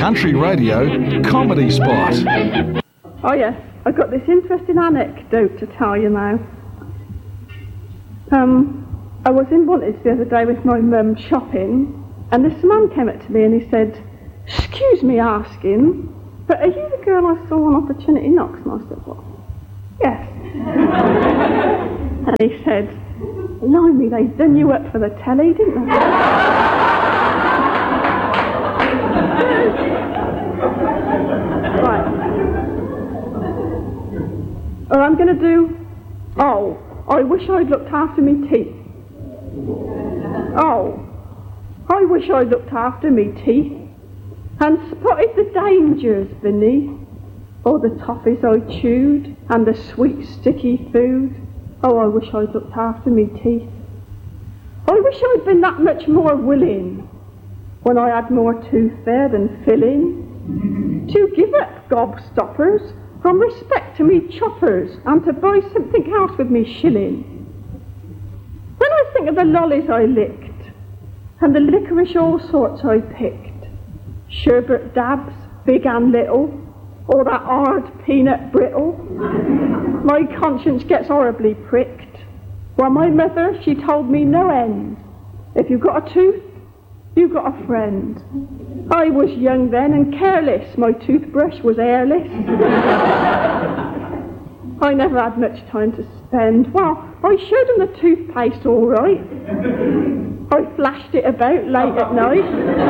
Country Radio Comedy Spot. Oh yes, I've got this interesting anecdote to tell you now. I was in Wantage the other day with my mum shopping, and this man came up to me and he said, "Excuse me asking, but are you the girl I saw on Opportunity Knocks?" And I said, "What?" "Yes." And he said, "Blimey, they done you up for the telly, didn't they?" Right. Or I'm going to do, oh, I wish I'd looked after me teeth. Oh, I wish I'd looked after me teeth and spotted the dangers beneath, or the toffees I chewed and the sweet sticky food. Oh, I wish I'd looked after me teeth. I wish I'd been that much more willing when I had more tooth there than filling, to give up gobstoppers from respect to me choppers and to buy something else with me shilling. When I think of the lollies I licked and the licorice all sorts I picked, sherbet dabs, big and little, or that hard peanut brittle, my conscience gets horribly pricked. Well, my mother, she told me no end. If you've got a tooth, you've got a friend. I was young then and careless. My toothbrush was airless. I never had much time to spend. Well, I showed them the toothpaste all right. I flashed it about late at night.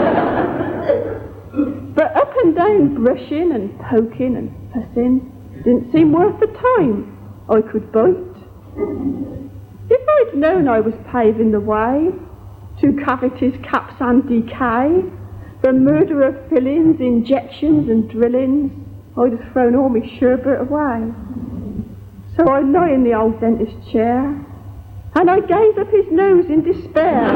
But up and down brushing and poking and fussing didn't seem worth the time I could bite. If I'd known I was paving the way to cavities, caps and decay, the murder of fillings, injections and drillings, I'd have thrown all my sherbet away. So I lie in the old dentist's chair and I gaze up his nose in despair.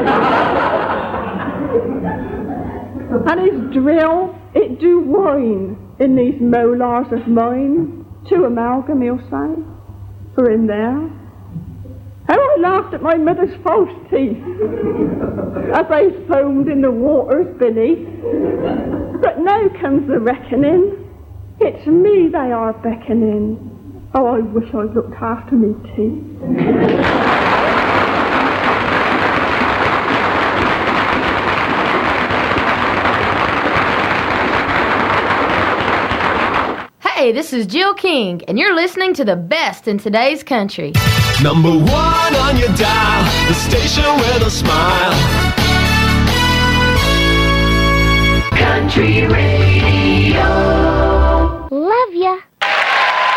And his drill, it do whine in these molars of mine. Two amalgam, he'll say, for in there. How I laughed at my mother's false teeth as they foamed in the waters beneath. But now comes the reckoning. It's me they are beckoning. Oh, I wish I'd looked after me teeth. Hey, this is Jill King, and you're listening to the best in today's country. Number one on your dial, the station with a smile. Country Radio.